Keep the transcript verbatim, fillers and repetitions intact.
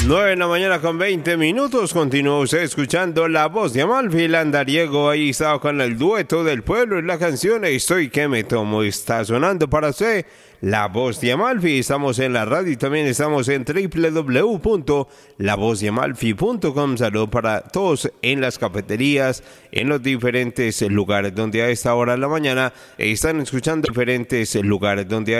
nueve de la mañana con veinte minutos. Continúa usted escuchando La Voz de Amalfi. Andariego ahí estaba con el dueto del pueblo y la canción Estoy que me tomo. Está sonando para usted La Voz de Amalfi. Estamos en la radio y también estamos en doble u doble u doble u punto la voz de amalfi punto com. Saludos para todos en las cafeterías, en los diferentes lugares donde a esta hora de la mañana están escuchando diferentes lugares donde a